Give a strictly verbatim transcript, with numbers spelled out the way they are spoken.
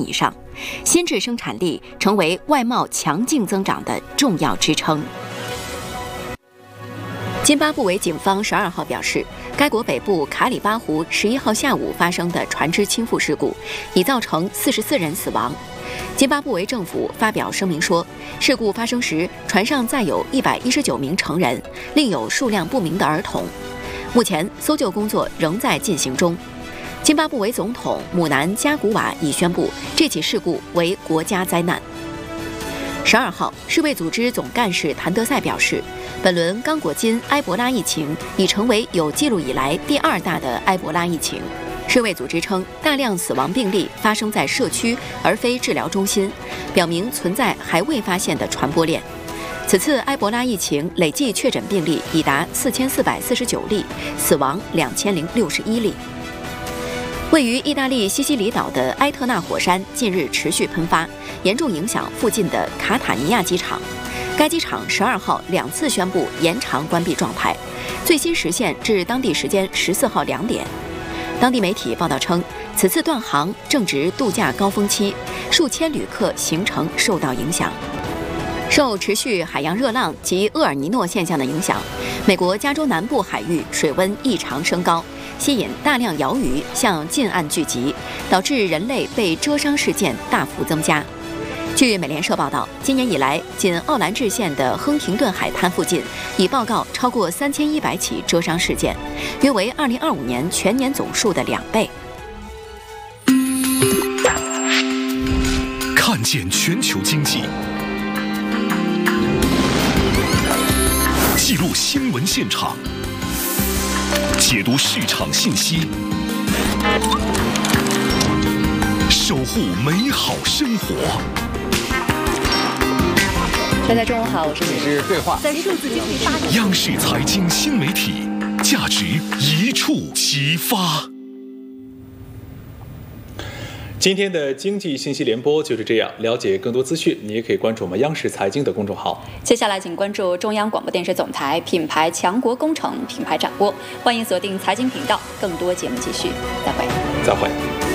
以上，新制生产力成为外贸强劲增长的重要支撑。津巴布韦警方十二号表示，该国北部卡里巴湖十一号下午发生的船只倾覆事故，已造成四十四人死亡。津巴布韦政府发表声明说，事故发生时，船上载有一百一十九名成人，另有数量不明的儿童。目前搜救工作仍在进行中。津巴布韦总统姆南加古瓦已宣布，这起事故为国家灾难。十二号，世卫组织总干事谭德赛表示，本轮刚果金埃博拉疫情已成为有记录以来第二大的埃博拉疫情。世卫组织称，大量死亡病例发生在社区而非治疗中心，表明存在还未发现的传播链。此次埃博拉疫情累计确诊病例已达四千四百四十九例，死亡两千零六十一例。位于意大利西西里岛的埃特纳火山近日持续喷发，严重影响附近的卡塔尼亚机场。该机场十二号两次宣布延长关闭状态，最新时限至当地时间十四号两点。当地媒体报道称，此次断航正值度假高峰期，数千旅客行程受到影响。受持续海洋热浪及厄尔尼诺现象的影响，美国加州南部海域水温异常升高，吸引大量鳐鱼向近岸聚集，导致人类被蛰伤事件大幅增加。据美联社报道，今年以来，仅奥兰治县的亨廷顿海滩附近已报告超过三千一百起蛰伤事件，约为二零二五年全年总数的两倍。 看见全球经济，记录新闻现场，解读市场信息，守护美好生活。 大家中午好，我是你是对话， 在数字经济发展。 央视财经新媒体，价值一触即发。 今天的经济信息联播就是这样。了解更多资讯，你也可以关注我们央视财经的公众号。 接下来，请关注中央广播电视总台品牌强国工程品牌展播。欢迎锁定财经频道，更多节目继续。再会。 再会。